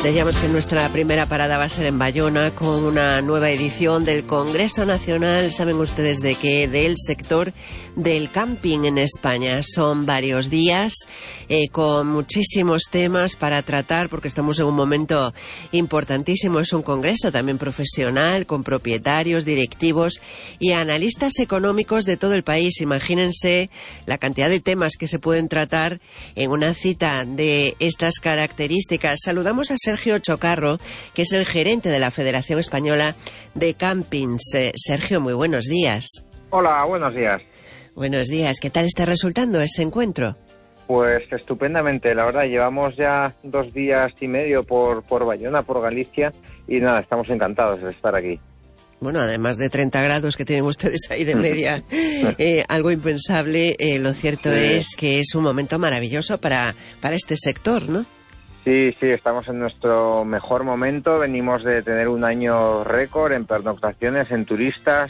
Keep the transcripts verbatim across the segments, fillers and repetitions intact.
Decíamos que nuestra primera parada va a ser en Bayona con una nueva edición del Congreso Nacional. ¿Saben ustedes de qué? Del sector del camping en España. Son varios días eh, con muchísimos temas para tratar porque estamos en un momento importantísimo. Es un congreso también profesional con propietarios, directivos y analistas económicos de todo el país. Imagínense la cantidad de temas que se pueden tratar en una cita de estas características. Saludamos a Sergio Chocarro, que es el gerente de la Federación Española de Campings. Eh, Sergio, muy buenos días. Hola, buenos días. Buenos días. ¿Qué tal está resultando ese encuentro? Pues estupendamente, la verdad. Llevamos ya dos días y medio por, por Bayona, por Galicia, y nada, estamos encantados de estar aquí. Bueno, además de treinta grados que tienen ustedes ahí de media, eh, algo impensable, eh, lo cierto sí. es que es un momento maravilloso para, para este sector, ¿no? Sí, sí, estamos en nuestro mejor momento. Venimos de tener un año récord en pernoctaciones, en turistas.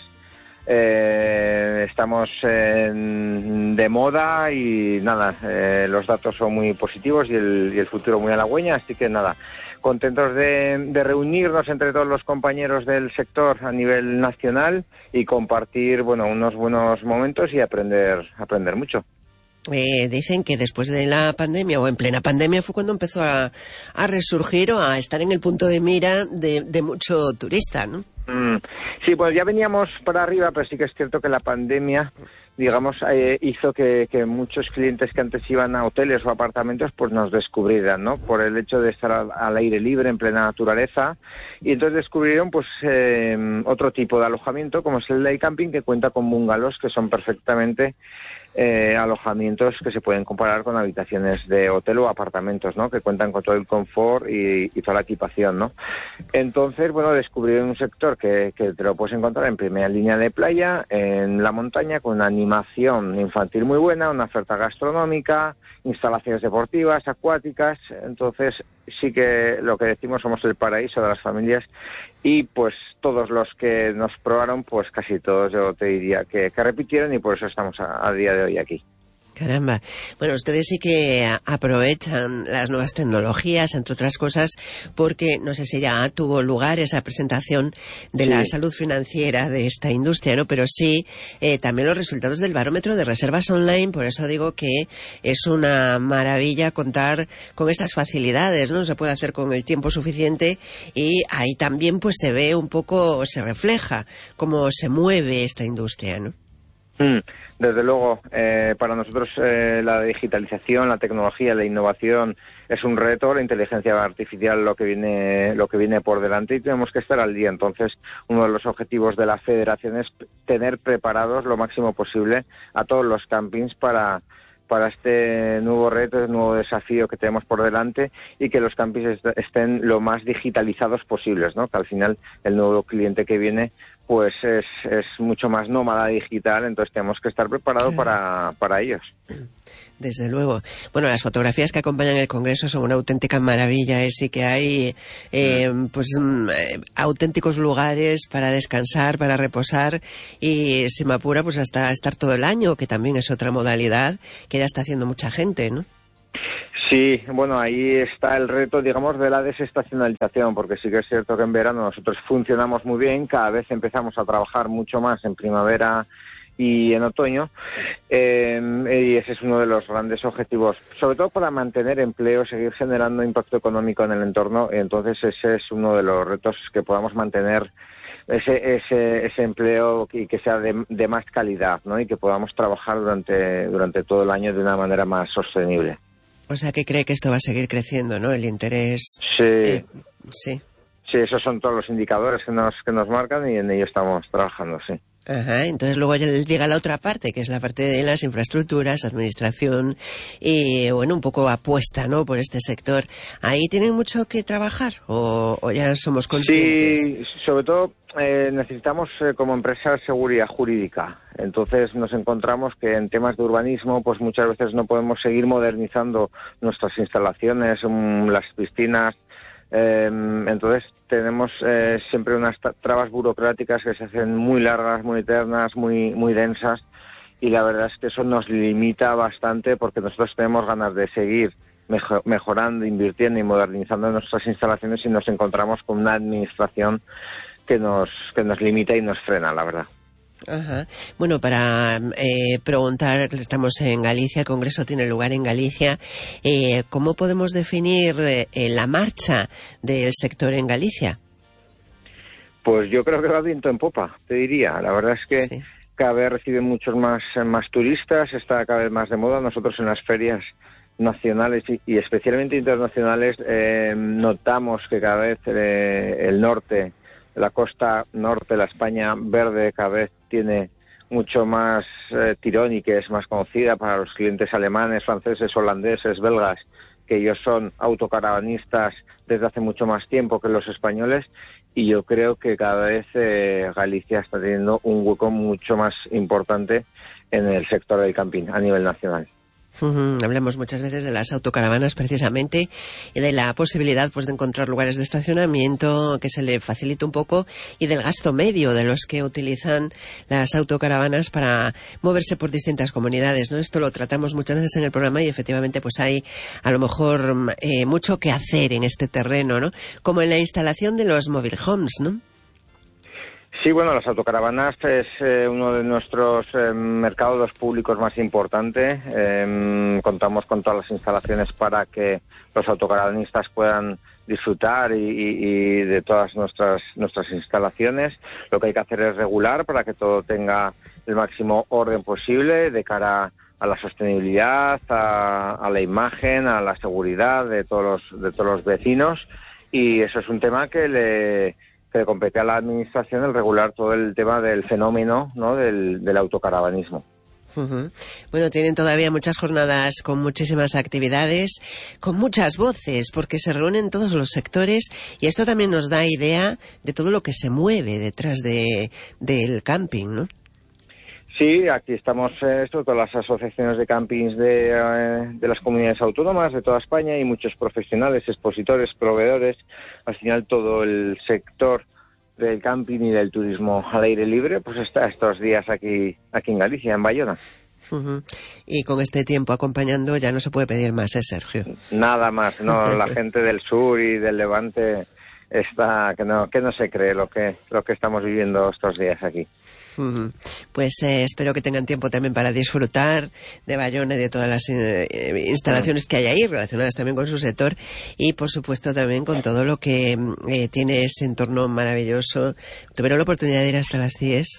Eh, estamos en, de moda y nada, eh, los datos son muy positivos y el, y el futuro muy halagüeño, así que nada, contentos de, de reunirnos entre todos los compañeros del sector a nivel nacional y compartir, bueno, unos buenos momentos y aprender, aprender mucho. Eh, dicen que después de la pandemia o en plena pandemia fue cuando empezó a, a resurgir o a estar en el punto de mira de, de mucho turista, ¿no? Mm, sí, pues ya veníamos para arriba, pero sí que es cierto que la pandemia, digamos, eh, hizo que, que muchos clientes que antes iban a hoteles o apartamentos pues nos descubrieran, ¿no? Por el hecho de estar al, al aire libre, en plena naturaleza, y entonces descubrieron pues eh, otro tipo de alojamiento, como es el day camping, que cuenta con bungalows que son perfectamente Eh, alojamientos que se pueden comparar con habitaciones de hotel o apartamentos, ¿no? Que cuentan con todo el confort y, y toda la equipación, ¿no? Entonces, bueno, descubrieron un sector que, que te lo puedes encontrar en primera línea de playa, en la montaña, con una animación infantil muy buena, una oferta gastronómica, instalaciones deportivas, acuáticas. Entonces, sí que lo que decimos, somos el paraíso de las familias, y pues todos los que nos probaron, pues casi todos yo te diría que, que repitieron, y por eso estamos a, a día de hoy aquí. Caramba. Bueno, ustedes sí que aprovechan las nuevas tecnologías, entre otras cosas, porque no sé si ya tuvo lugar esa presentación de sí. la salud financiera de esta industria, ¿no? Pero sí, eh, también los resultados del barómetro de reservas online. Por eso digo que es una maravilla contar con esas facilidades, ¿no? Se puede hacer con el tiempo suficiente, y ahí también pues se ve un poco, se refleja cómo se mueve esta industria, ¿no? Mm, desde luego, eh, para nosotros eh, la digitalización, la tecnología, la innovación es un reto, la inteligencia artificial lo que viene, lo que viene por delante, y tenemos que estar al día. Entonces, uno de los objetivos de la Federación es tener preparados lo máximo posible a todos los campings para para este nuevo reto, este nuevo desafío que tenemos por delante, y que los campings est- estén lo más digitalizados posibles, ¿no? Que al final el nuevo cliente que viene pues es, es mucho más nómada digital, entonces tenemos que estar preparados claro. para, para ellos. Desde luego. Bueno, las fotografías que acompañan el Congreso son una auténtica maravilla, ¿eh? Sí que hay eh, pues eh, auténticos lugares para descansar, para reposar, y se me apura pues hasta estar todo el año, que también es otra modalidad que ya está haciendo mucha gente, ¿no? Sí, bueno, ahí está el reto, digamos, de la desestacionalización, porque sí que es cierto que en verano nosotros funcionamos muy bien, cada vez empezamos a trabajar mucho más en primavera y en otoño, eh, y ese es uno de los grandes objetivos, sobre todo para mantener empleo, seguir generando impacto económico en el entorno. Y entonces ese es uno de los retos, que podamos mantener ese ese ese empleo y que sea de, de más calidad, ¿no? Y que podamos trabajar durante durante todo el año de una manera más sostenible. O sea, que cree que esto va a seguir creciendo, ¿no? El interés. Sí. Eh, sí. Sí, esos son todos los indicadores que nos que nos marcan, y en ello estamos trabajando, sí. Ajá, entonces luego ya llega la otra parte, que es la parte de las infraestructuras, administración y, bueno, un poco apuesta, ¿no?, por este sector. ¿Ahí tienen mucho que trabajar o, o ya somos conscientes? Sí, sobre todo eh, necesitamos eh, como empresa seguridad jurídica. Entonces nos encontramos que en temas de urbanismo pues muchas veces no podemos seguir modernizando nuestras instalaciones, um, las piscinas. Eh, entonces tenemos eh, siempre unas trabas burocráticas que se hacen muy largas, muy eternas, muy muy densas, y la verdad es que eso nos limita bastante, porque nosotros tenemos ganas de seguir mejor, mejorando, invirtiendo y modernizando nuestras instalaciones y nos encontramos con una administración que nos, que nos limita y nos frena, la verdad. Ajá. Bueno, para eh, preguntar, estamos en Galicia, el Congreso tiene lugar en Galicia, eh, ¿cómo podemos definir eh, la marcha del sector en Galicia? Pues yo creo que va viento en popa, te diría. La verdad es que sí. Cada vez reciben muchos más, más turistas, está cada vez más de moda. Nosotros en las ferias nacionales y, y especialmente internacionales eh, notamos que cada vez eh, el norte, la costa norte, la España verde, cada vez tiene mucho más eh, tirón y que es más conocida para los clientes alemanes, franceses, holandeses, belgas, que ellos son autocaravanistas desde hace mucho más tiempo que los españoles, y yo creo que cada vez eh, Galicia está teniendo un hueco mucho más importante en el sector del camping a nivel nacional. Uh-huh. Hablamos muchas veces de las autocaravanas precisamente y de la posibilidad pues de encontrar lugares de estacionamiento que se le facilite un poco y del gasto medio de los que utilizan las autocaravanas para moverse por distintas comunidades, ¿no? Esto lo tratamos muchas veces en el programa y efectivamente pues hay a lo mejor eh, mucho que hacer en este terreno, ¿no? Como en la instalación de los mobile homes, ¿no? Sí, bueno, las autocaravanas es eh, uno de nuestros eh, mercados públicos más importantes. Eh, contamos con todas las instalaciones para que los autocaravanistas puedan disfrutar y, y, y de todas nuestras nuestras instalaciones. Lo que hay que hacer es regular para que todo tenga el máximo orden posible de cara a la sostenibilidad, a, a la imagen, a la seguridad de todos los, de todos los vecinos, y eso es un tema que le que le compete a la administración el regular todo el tema del fenómeno, ¿no? del, del autocaravanismo. Uh-huh. Bueno, tienen todavía muchas jornadas con muchísimas actividades, con muchas voces, porque se reúnen todos los sectores y esto también nos da idea de todo lo que se mueve detrás de del camping, ¿no? Sí, aquí estamos, eh, esto, todas las asociaciones de campings de, eh, de las comunidades autónomas de toda España y muchos profesionales, expositores, proveedores, al final todo el sector del camping y del turismo al aire libre, pues está estos días aquí, aquí en Galicia, en Bayona. Uh-huh. Y con este tiempo acompañando ya no se puede pedir más, ¿eh, Sergio? Nada más, no, la gente del sur y del Levante está, que no, que no se cree lo que, lo que estamos viviendo estos días aquí. Uh-huh. Pues eh, espero que tengan tiempo también para disfrutar de Bayona y de todas las eh, instalaciones que hay ahí relacionadas también con su sector y por supuesto también con todo lo que eh, tiene ese entorno maravilloso. ¿Tuvieron la oportunidad de ir hasta las Cies?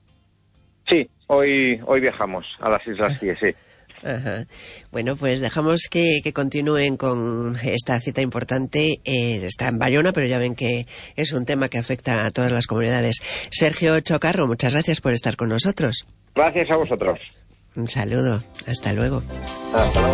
Sí, hoy hoy viajamos a las Islas Cies, sí. Ajá. Bueno, pues dejamos que, que continúen con esta cita importante. Eh, está en Bayona, pero ya ven que es un tema que afecta a todas las comunidades. Sergio Chocarro, muchas gracias por estar con nosotros. Gracias a vosotros. Un saludo. Hasta luego. Hasta luego.